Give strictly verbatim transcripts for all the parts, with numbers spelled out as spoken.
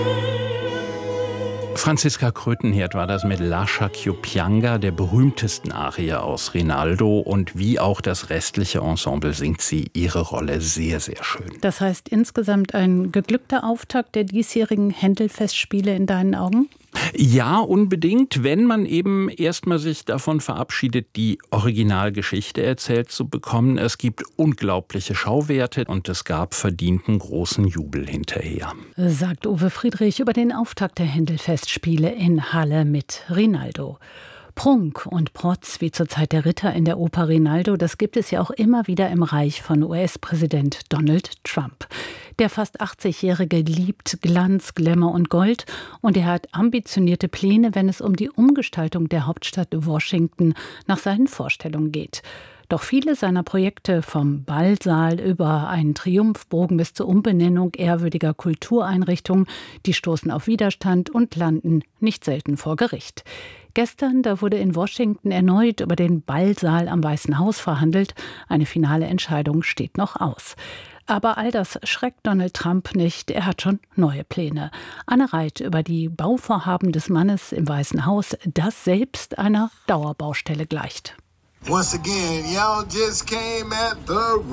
Franziska Krötenhirt war das mit Lascia Ch'io pianga, der berühmtesten Arie aus Rinaldo. Und wie auch das restliche Ensemble singt sie ihre Rolle sehr, sehr schön. Das heißt insgesamt ein geglückter Auftakt der diesjährigen Händel-Festspiele in deinen Augen? Ja, unbedingt, wenn man eben erstmal sich davon verabschiedet, die Originalgeschichte erzählt zu bekommen. Es gibt unglaubliche Schauwerte und es gab verdienten großen Jubel hinterher. Sagt Uwe Friedrich über den Auftakt der Händel-Festspiele in Halle mit Rinaldo. Prunk und Protz, wie zur Zeit der Ritter in der Oper Rinaldo, das gibt es ja auch immer wieder im Reich von U S-Präsident Donald Trump. Der fast achtzigjährige liebt Glanz, Glamour und Gold und er hat ambitionierte Pläne, wenn es um die Umgestaltung der Hauptstadt Washington nach seinen Vorstellungen geht. Doch viele seiner Projekte, vom Ballsaal über einen Triumphbogen bis zur Umbenennung ehrwürdiger Kultureinrichtungen, die stoßen auf Widerstand und landen nicht selten vor Gericht. Gestern, da wurde in Washington erneut über den Ballsaal am Weißen Haus verhandelt. Eine finale Entscheidung steht noch aus. Aber all das schreckt Donald Trump nicht. Er hat schon neue Pläne. Anne Reit über die Bauvorhaben des Mannes im Weißen Haus, das selbst einer Dauerbaustelle gleicht. Once again, y'all just came at the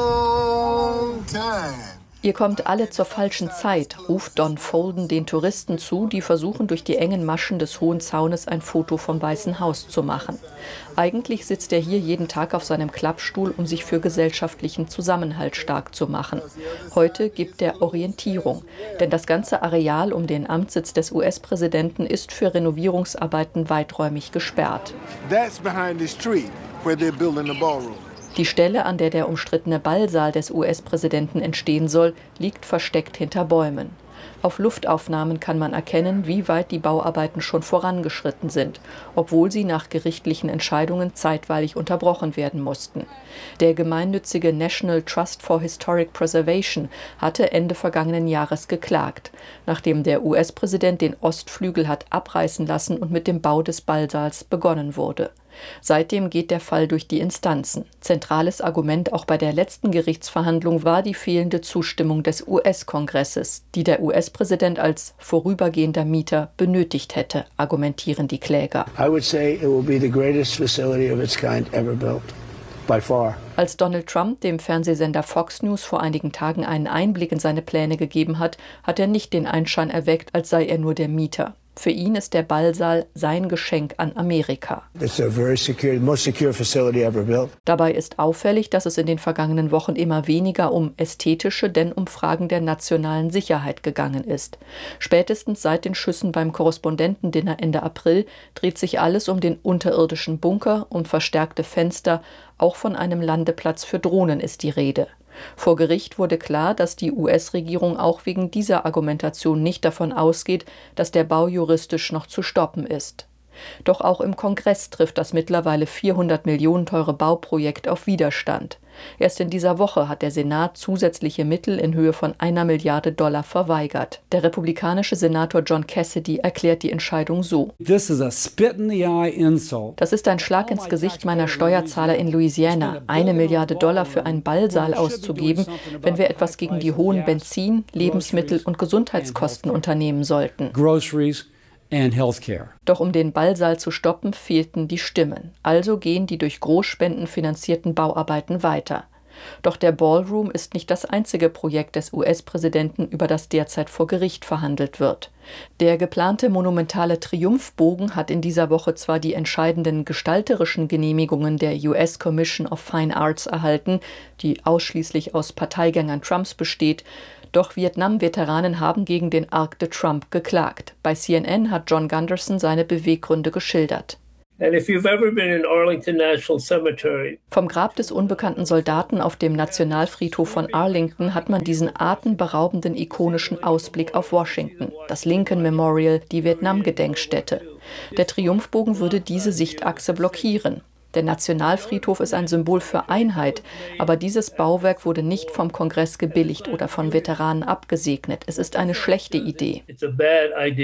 wrong time. Ihr kommt alle zur falschen Zeit, ruft Don Folden den Touristen zu, die versuchen, durch die engen Maschen des Hohen Zaunes ein Foto vom Weißen Haus zu machen. Eigentlich sitzt er hier jeden Tag auf seinem Klappstuhl, um sich für gesellschaftlichen Zusammenhalt stark zu machen. Heute gibt er Orientierung, denn das ganze Areal um den Amtssitz des U S-Präsidenten ist für Renovierungsarbeiten weiträumig gesperrt. That's behind this tree where they're building the ballroom. Die Stelle, an der der umstrittene Ballsaal des U S-Präsidenten entstehen soll, liegt versteckt hinter Bäumen. Auf Luftaufnahmen kann man erkennen, wie weit die Bauarbeiten schon vorangeschritten sind, obwohl sie nach gerichtlichen Entscheidungen zeitweilig unterbrochen werden mussten. Der gemeinnützige National Trust for Historic Preservation hatte Ende vergangenen Jahres geklagt, nachdem der U S-Präsident den Ostflügel hat abreißen lassen und mit dem Bau des Ballsaals begonnen wurde. Seitdem geht der Fall durch die Instanzen. Zentrales Argument auch bei der letzten Gerichtsverhandlung war die fehlende Zustimmung des U S-Kongresses, die der U S-Präsident als vorübergehender Mieter benötigt hätte, argumentieren die Kläger. I would say it will be the greatest facility of its kind ever built. By far. Als Donald Trump dem Fernsehsender Fox News vor einigen Tagen einen Einblick in seine Pläne gegeben hat, hat er nicht den Anschein erweckt, als sei er nur der Mieter. Für ihn ist der Ballsaal sein Geschenk an Amerika. It's a very secure, most secure facility ever built. Dabei ist auffällig, dass es in den vergangenen Wochen immer weniger um ästhetische, denn um Fragen der nationalen Sicherheit gegangen ist. Spätestens seit den Schüssen beim Korrespondentendinner Ende April dreht sich alles um den unterirdischen Bunker, um verstärkte Fenster, auch von einem Landeplatz für Drohnen ist die Rede. Vor Gericht wurde klar, dass die U S-Regierung auch wegen dieser Argumentation nicht davon ausgeht, dass der Bau juristisch noch zu stoppen ist. Doch auch im Kongress trifft das mittlerweile vierhundert Millionen teure Bauprojekt auf Widerstand. Erst in dieser Woche hat der Senat zusätzliche Mittel in Höhe von einer Milliarde Dollar verweigert. Der republikanische Senator John Cassidy erklärt die Entscheidung so: This is a spit in the eye insult. Das ist ein Schlag ins Gesicht meiner Steuerzahler in Louisiana, eine Milliarde Dollar für einen Ballsaal auszugeben, wenn wir etwas gegen die hohen Benzin-, Lebensmittel- und Gesundheitskosten unternehmen sollten. Groceries and healthcare. Doch um den Ballsaal zu stoppen, fehlten die Stimmen. Also gehen die durch Großspenden finanzierten Bauarbeiten weiter. Doch der Ballroom ist nicht das einzige Projekt des U S-Präsidenten, über das derzeit vor Gericht verhandelt wird. Der geplante monumentale Triumphbogen hat in dieser Woche zwar die entscheidenden gestalterischen Genehmigungen der U S Commission of Fine Arts erhalten, die ausschließlich aus Parteigängern Trumps besteht, doch Vietnam-Veteranen haben gegen den Arc de Trump geklagt. Bei C N N hat John Gunderson seine Beweggründe geschildert. And if you've ever been in Arlington National Cemetery. Vom Grab des unbekannten Soldaten auf dem Nationalfriedhof von Arlington hat man diesen atemberaubenden ikonischen Ausblick auf Washington, das Lincoln Memorial, die Vietnam-Gedenkstätte. Der Triumphbogen würde diese Sichtachse blockieren. Der Nationalfriedhof ist ein Symbol für Einheit, aber dieses Bauwerk wurde nicht vom Kongress gebilligt oder von Veteranen abgesegnet. Es ist eine schlechte Idee. It's a bad idea.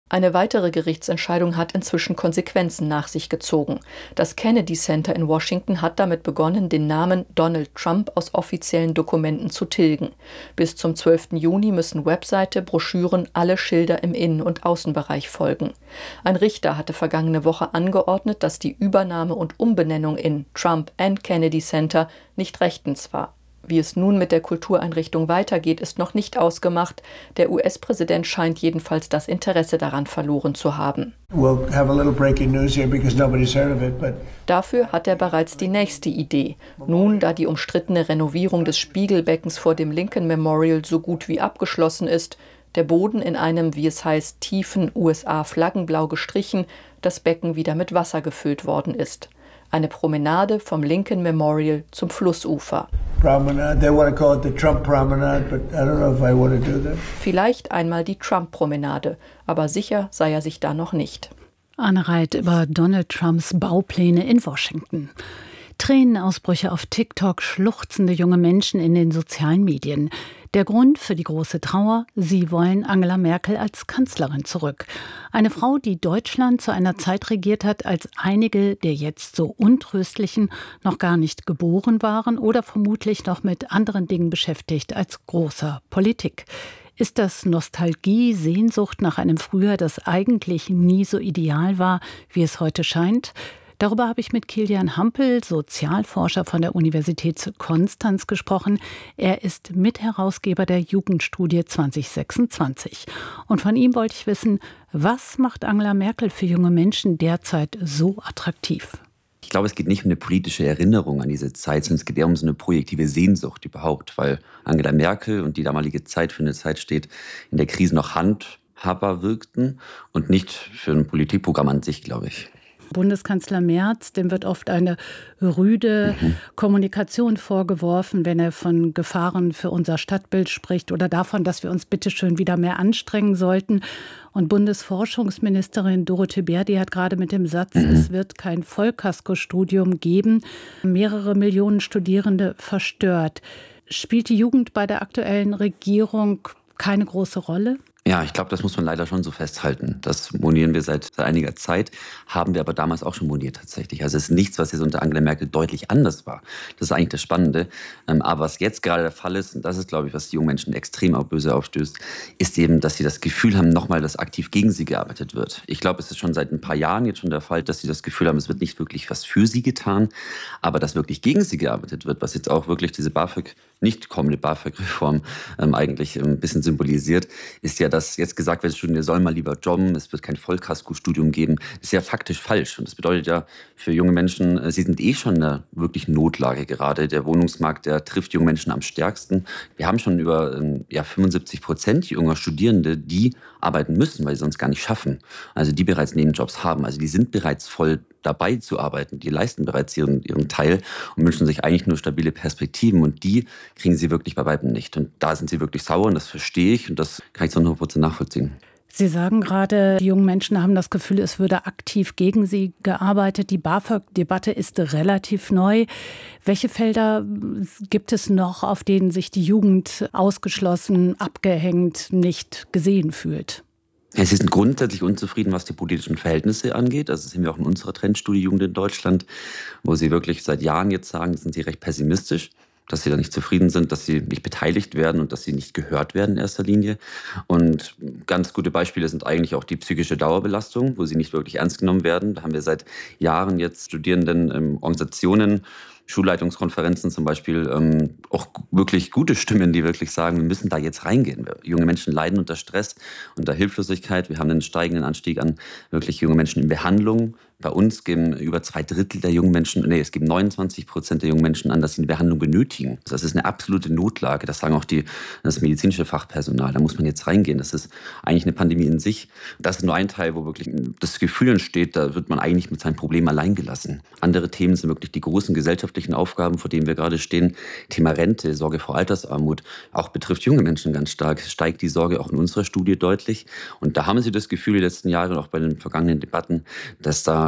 Eine weitere Gerichtsentscheidung hat inzwischen Konsequenzen nach sich gezogen. Das Kennedy Center in Washington hat damit begonnen, den Namen Donald Trump aus offiziellen Dokumenten zu tilgen. Bis zum zwölften Juni müssen Webseite, Broschüren, alle Schilder im Innen- und Außenbereich folgen. Ein Richter hatte vergangene Woche angeordnet, dass die Übernahme und Umbenennung in Trump and Kennedy Center nicht rechtens war. Wie es nun mit der Kultureinrichtung weitergeht, ist noch nicht ausgemacht. Der U S-Präsident scheint jedenfalls das Interesse daran verloren zu haben. We'll have a little breaking news here because nobody's heard of it, but Dafür hat er bereits die nächste Idee. Nun, da die umstrittene Renovierung des Spiegelbeckens vor dem Lincoln Memorial so gut wie abgeschlossen ist, der Boden in einem, wie es heißt, tiefen U S A-Flaggenblau gestrichen, das Becken wieder mit Wasser gefüllt worden ist. Eine Promenade vom Lincoln Memorial zum Flussufer. promenade. They want to call it the Trump promenade, but I don't know if I want to do that. Vielleicht einmal die Trump-Promenade, aber sicher sei er sich da noch nicht. Anne Reit über Donald Trumps Baupläne in Washington. Tränenausbrüche auf TikTok, schluchzende junge Menschen in den sozialen Medien. Der Grund für die große Trauer: Sie wollen Angela Merkel als Kanzlerin zurück. Eine Frau, die Deutschland zu einer Zeit regiert hat, als einige der jetzt so Untröstlichen noch gar nicht geboren waren oder vermutlich noch mit anderen Dingen beschäftigt als großer Politik. Ist das Nostalgie, Sehnsucht nach einem Früher, das eigentlich nie so ideal war, wie es heute scheint? Darüber habe ich mit Kilian Hampel, Sozialforscher von der Universität Konstanz, gesprochen. Er ist Mitherausgeber der Jugendstudie zwanzig sechsundzwanzig. Und von ihm wollte ich wissen, was macht Angela Merkel für junge Menschen derzeit so attraktiv? Ich glaube, es geht nicht um eine politische Erinnerung an diese Zeit, sondern es geht eher um so eine projektive Sehnsucht überhaupt, weil Angela Merkel und die damalige Zeit für eine Zeit steht, in der Krise noch handhabbar wirkten und nicht für ein Politikprogramm an sich, glaube ich. Bundeskanzler Merz, dem wird oft eine rüde mhm. Kommunikation vorgeworfen, wenn er von Gefahren für unser Stadtbild spricht oder davon, dass wir uns bitteschön wieder mehr anstrengen sollten. Und Bundesforschungsministerin Dorothee Bär, die hat gerade mit dem Satz, mhm. es wird kein Vollkaskostudium geben, mehrere Millionen Studierende verstört. Spielt die Jugend bei der aktuellen Regierung keine große Rolle? Ja, ich glaube, das muss man leider schon so festhalten. Das monieren wir seit einiger Zeit, haben wir aber damals auch schon moniert tatsächlich. Also es ist nichts, was jetzt unter Angela Merkel deutlich anders war. Das ist eigentlich das Spannende. Aber was jetzt gerade der Fall ist, und das ist, glaube ich, was die jungen Menschen extrem auch böse aufstößt, ist eben, dass sie das Gefühl haben, nochmal, dass aktiv gegen sie gearbeitet wird. Ich glaube, es ist schon seit ein paar Jahren jetzt schon der Fall, dass sie das Gefühl haben, es wird nicht wirklich was für sie getan, aber dass wirklich gegen sie gearbeitet wird, was jetzt auch wirklich diese BAföG, nicht kommende BAföG-Reform ähm, eigentlich ein bisschen symbolisiert, ist ja, dass jetzt gesagt wird, Studierende sollen mal lieber jobben, es wird kein Vollkasko-Studium geben. Das ist ja faktisch falsch. Und das bedeutet ja für junge Menschen, sie sind eh schon in einer wirklichen Notlage gerade. Der Wohnungsmarkt, der trifft junge Menschen am stärksten. Wir haben schon über ja, fünfundsiebzig Prozent junger Studierende, die arbeiten müssen, weil sie sonst gar nicht schaffen. Also die bereits Nebenjobs haben. Also die sind bereits voll dabei zu arbeiten. Die leisten bereits ihren, ihren Teil und wünschen sich eigentlich nur stabile Perspektiven. Und die kriegen sie wirklich bei weitem nicht. Und da sind sie wirklich sauer und das verstehe ich und das kann ich zu hundert Prozent nachvollziehen. Sie sagen gerade, die jungen Menschen haben das Gefühl, es würde aktiv gegen sie gearbeitet. Die BAföG-Debatte ist relativ neu. Welche Felder gibt es noch, auf denen sich die Jugend ausgeschlossen, abgehängt, nicht gesehen fühlt? Sie sind grundsätzlich unzufrieden, was die politischen Verhältnisse angeht. Also das sehen wir auch in unserer Trendstudie Jugend in Deutschland, wo sie wirklich seit Jahren jetzt sagen, sind sie recht pessimistisch, dass sie da nicht zufrieden sind, dass sie nicht beteiligt werden und dass sie nicht gehört werden in erster Linie. Und ganz gute Beispiele sind eigentlich auch die psychische Dauerbelastung, wo sie nicht wirklich ernst genommen werden. Da haben wir seit Jahren jetzt Studierenden ähm, Organisationen, Schulleitungskonferenzen zum Beispiel, ähm, auch wirklich gute Stimmen, die wirklich sagen, wir müssen da jetzt reingehen. Junge Menschen leiden unter Stress, unter Hilflosigkeit. Wir haben einen steigenden Anstieg an wirklich junge Menschen in Behandlung. Bei uns geben über zwei Drittel der jungen Menschen, nee, es geben neunundzwanzig Prozent der jungen Menschen an, dass sie eine Behandlung benötigen. Das ist eine absolute Notlage. Das sagen auch die, das medizinische Fachpersonal. Da muss man jetzt reingehen. Das ist eigentlich eine Pandemie in sich. Das ist nur ein Teil, wo wirklich das Gefühl entsteht, da wird man eigentlich mit seinem Problem allein gelassen. Andere Themen sind wirklich die großen gesellschaftlichen Aufgaben, vor denen wir gerade stehen. Thema Rente, Sorge vor Altersarmut, auch betrifft junge Menschen ganz stark. Es steigt die Sorge auch in unserer Studie deutlich. Und da haben sie das Gefühl, die letzten Jahre, auch bei den vergangenen Debatten, dass da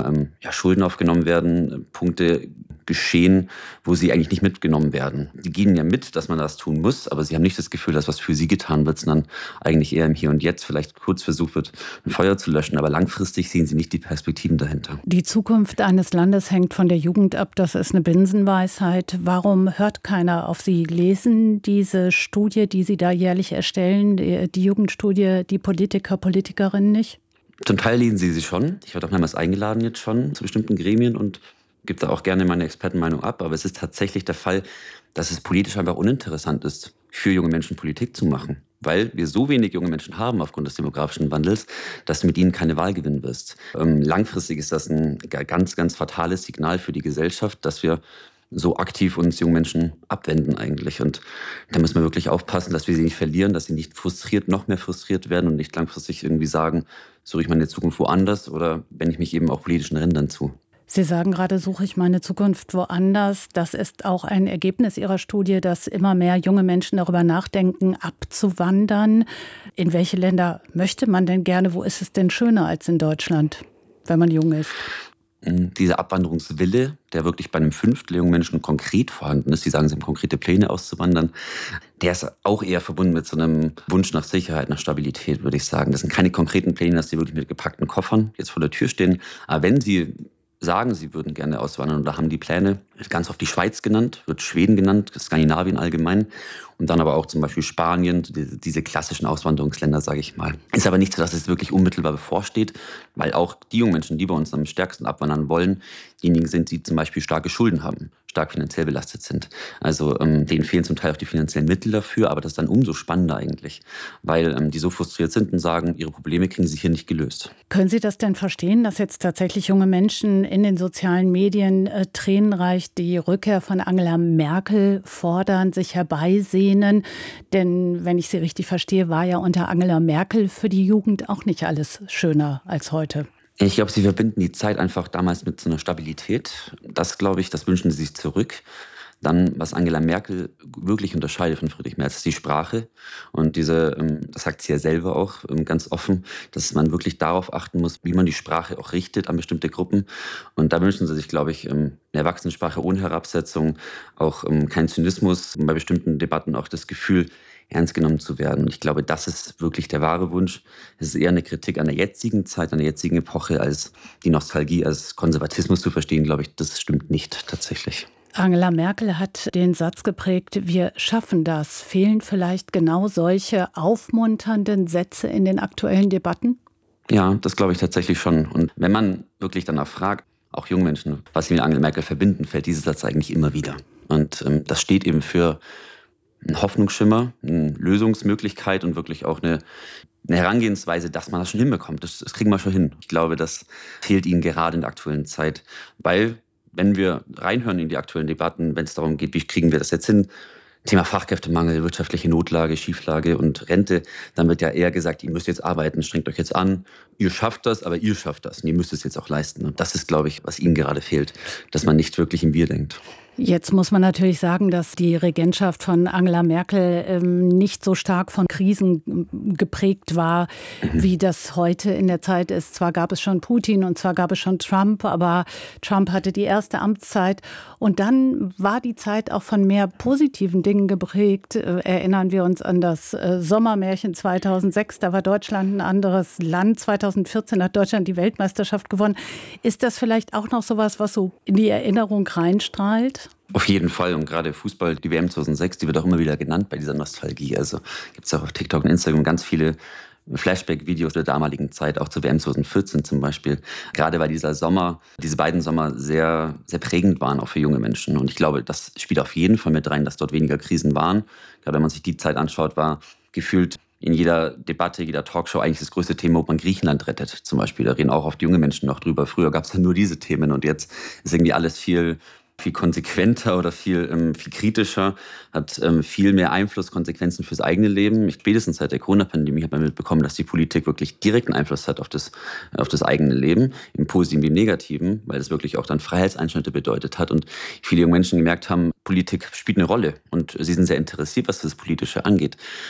da ähm, ja, Schulden aufgenommen werden, Punkte geschehen, wo sie eigentlich nicht mitgenommen werden. Die gehen ja mit, dass man das tun muss, aber sie haben nicht das Gefühl, dass was für sie getan wird, sondern eigentlich eher im Hier und Jetzt vielleicht kurz versucht wird, ein Feuer zu löschen, aber langfristig sehen sie nicht die Perspektiven dahinter. Die Zukunft eines Landes hängt von der Jugend ab, das ist eine Binsenweisheit. Warum hört keiner auf Sie? Lesen diese Studie, die Sie da jährlich erstellen, die Jugendstudie, die Politiker, Politikerinnen nicht? Zum Teil lesen sie sie schon. Ich werde auch mehrmals eingeladen jetzt schon zu bestimmten Gremien und gebe da auch gerne meine Expertenmeinung ab. Aber es ist tatsächlich der Fall, dass es politisch einfach uninteressant ist, für junge Menschen Politik zu machen. Weil wir so wenig junge Menschen haben aufgrund des demografischen Wandels, dass du mit ihnen keine Wahl gewinnen wirst. Ähm, langfristig ist das ein ganz, ganz fatales Signal für die Gesellschaft, dass wir so aktiv uns jungen Menschen abwenden eigentlich. Und da müssen wir wirklich aufpassen, dass wir sie nicht verlieren, dass sie nicht frustriert, noch mehr frustriert werden und nicht langfristig irgendwie sagen, suche ich meine Zukunft woanders oder wende ich mich eben auch politischen Rändern zu. Sie sagen gerade, suche ich meine Zukunft woanders. Das ist auch ein Ergebnis Ihrer Studie, dass immer mehr junge Menschen darüber nachdenken, abzuwandern. In welche Länder möchte man denn gerne? Wo ist es denn schöner als in Deutschland, wenn man jung ist? Dieser Abwanderungswille, der wirklich bei einem Fünftel jungen Menschen konkret vorhanden ist, die sagen, sie haben konkrete Pläne auszuwandern, der ist auch eher verbunden mit so einem Wunsch nach Sicherheit, nach Stabilität, würde ich sagen. Das sind keine konkreten Pläne, dass sie wirklich mit gepackten Koffern jetzt vor der Tür stehen. Aber wenn sie sagen, sie würden gerne auswandern oder haben die Pläne, wird ganz oft die Schweiz genannt, wird Schweden genannt, Skandinavien allgemein und dann aber auch zum Beispiel Spanien, diese klassischen Auswanderungsländer, sage ich mal. Ist aber nicht so, dass es wirklich unmittelbar bevorsteht, weil auch die jungen Menschen, die bei uns am stärksten abwandern wollen, diejenigen sind, die zum Beispiel starke Schulden haben, stark finanziell belastet sind. Also ähm, denen fehlen zum Teil auch die finanziellen Mittel dafür, aber das ist dann umso spannender eigentlich, weil ähm, die so frustriert sind und sagen, ihre Probleme kriegen sie hier nicht gelöst. Können Sie das denn verstehen, dass jetzt tatsächlich junge Menschen in den sozialen Medien äh, tränenreich die Rückkehr von Angela Merkel fordern, sich herbeisehnen? Denn wenn ich Sie richtig verstehe, war ja unter Angela Merkel für die Jugend auch nicht alles schöner als heute. Ich glaube, sie verbinden die Zeit einfach damals mit so einer Stabilität. Das, glaube ich, das wünschen sie sich zurück. Dann, was Angela Merkel wirklich unterscheidet von Friedrich Merz, ist die Sprache. Und diese, das sagt sie ja selber auch ganz offen, dass man wirklich darauf achten muss, wie man die Sprache auch richtet an bestimmte Gruppen. Und da wünschen sie sich, glaube ich, eine Erwachsenensprache ohne Herabsetzung, auch kein Zynismus, bei bestimmten Debatten auch das Gefühl, ernst genommen zu werden. Und ich glaube, das ist wirklich der wahre Wunsch. Es ist eher eine Kritik an der jetzigen Zeit, an der jetzigen Epoche, als die Nostalgie als Konservatismus zu verstehen, glaube ich, das stimmt nicht tatsächlich. Angela Merkel hat den Satz geprägt, wir schaffen das. Fehlen vielleicht genau solche aufmunternden Sätze in den aktuellen Debatten? Ja, das glaube ich tatsächlich schon. Und wenn man wirklich danach fragt, auch junge Menschen, was sie mit Angela Merkel verbinden, fällt dieser Satz eigentlich immer wieder. Und ähm, das steht eben für ein Hoffnungsschimmer, eine Lösungsmöglichkeit und wirklich auch eine, eine Herangehensweise, dass man das schon hinbekommt. Das, das kriegen wir schon hin. Ich glaube, das fehlt ihnen gerade in der aktuellen Zeit. Weil, wenn wir reinhören in die aktuellen Debatten, wenn es darum geht, wie kriegen wir das jetzt hin, Thema Fachkräftemangel, wirtschaftliche Notlage, Schieflage und Rente, dann wird ja eher gesagt, ihr müsst jetzt arbeiten, strengt euch jetzt an, ihr schafft das, aber ihr schafft das und ihr müsst es jetzt auch leisten. Und das ist, glaube ich, was ihnen gerade fehlt, dass man nicht wirklich im Wir denkt. Jetzt muss man natürlich sagen, dass die Regentschaft von Angela Merkel ähm, nicht so stark von Krisen geprägt war, mhm. wie das heute in der Zeit ist. Zwar gab es schon Putin und zwar gab es schon Trump, aber Trump hatte die erste Amtszeit. Und dann war die Zeit auch von mehr positiven Dingen geprägt. Äh, erinnern wir uns an das äh, Sommermärchen zweitausendsechs, da war Deutschland ein anderes Land. zweitausendvierzehn hat Deutschland die Weltmeisterschaft gewonnen. Ist das vielleicht auch noch sowas, was so in die Erinnerung reinstrahlt? Auf jeden Fall. Und gerade Fußball, die W M zweitausendsechs, die wird auch immer wieder genannt bei dieser Nostalgie. Also gibt es auch auf TikTok und Instagram ganz viele Flashback-Videos der damaligen Zeit, auch zur W M zweitausendvierzehn zum Beispiel. Gerade weil dieser Sommer, diese beiden Sommer sehr, sehr prägend waren, auch für junge Menschen. Und ich glaube, das spielt auf jeden Fall mit rein, dass dort weniger Krisen waren. Gerade wenn man sich die Zeit anschaut, war gefühlt in jeder Debatte, jeder Talkshow eigentlich das größte Thema, ob man Griechenland rettet. Zum Beispiel, da reden auch oft junge Menschen noch drüber. Früher gab es ja nur diese Themen und jetzt ist irgendwie alles viel viel konsequenter oder viel, ähm, viel kritischer, hat ähm, viel mehr Einfluss, Konsequenzen fürs eigene Leben. Spätestens seit der Corona-Pandemie hat man mitbekommen, dass die Politik wirklich direkten Einfluss hat auf das, auf das eigene Leben, im Positiven wie im Negativen, weil das wirklich auch dann Freiheitseinschnitte bedeutet hat und viele junge Menschen gemerkt haben, Politik spielt eine Rolle und sie sind sehr interessiert, was das Politische angeht.